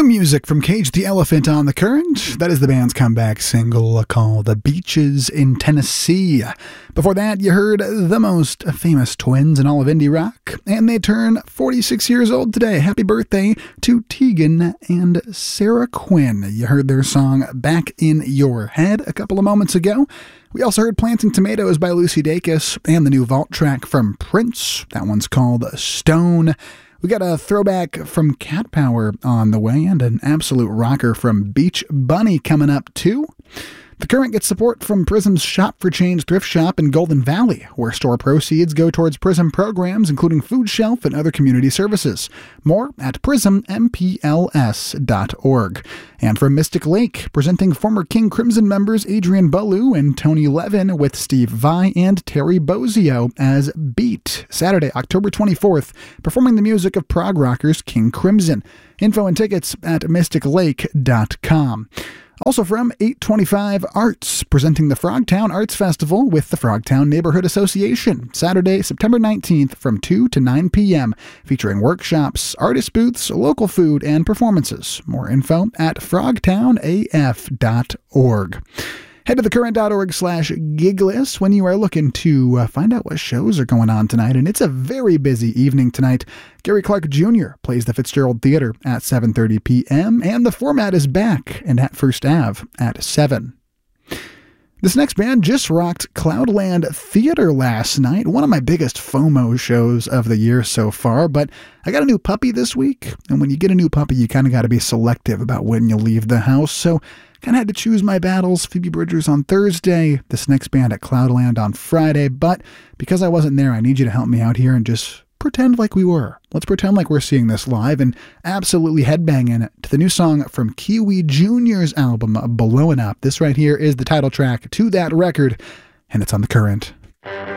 Music from Cage the Elephant on the Current. That is the band's comeback single called The Beaches in Tennessee. Before that, you heard the most famous twins in all of indie rock, and they turn 46 years old today. Happy birthday to Tegan and Sarah Quinn. You heard their song Back in Your Head a couple of moments ago. We also heard Planting Tomatoes by Lucy Dacus and the new vault track from Prince. That one's called Stone. We got a throwback from Cat Power on the way and an absolute rocker from Beach Bunny coming up too. The Current gets support from Prism's Shop for Change thrift shop in Golden Valley, where store proceeds go towards Prism programs including Food Shelf and other community services. More at prismmpls.org. And from Mystic Lake, presenting former King Crimson members Adrian Ballou and Tony Levin with Steve Vai and Terry Bozzio as Beat, Saturday, October 24th, performing the music of prog rockers King Crimson. Info and tickets at mysticlake.com. Also from 825 Arts, presenting the Frogtown Arts Festival with the Frogtown Neighborhood Association, Saturday, September 19th from 2 to 9 p.m., featuring workshops, artist booths, local food, and performances. More info at frogtownaf.org. Head to thecurrent.org/gigless when you are looking to find out what shows are going on tonight, and it's a very busy evening tonight. Gary Clark Jr. plays the Fitzgerald Theater at 7:30 p.m., and The Format is back and at First Ave at 7. This next band just rocked Cloudland Theater last night, one of my biggest FOMO shows of the year so far, but I got a new puppy this week, and when you get a new puppy, you kind of got to be selective about when you leave the house, so kind of had to choose my battles. Phoebe Bridgers on Thursday, this next band at Cloudland on Friday, but because I wasn't there, I need you to help me out here and just pretend like we were. Let's pretend like we're seeing this live and absolutely headbanging to the new song from Kiwi Jr.'s album, Blowin' Up. This right here is the title track to that record, and it's on The Current.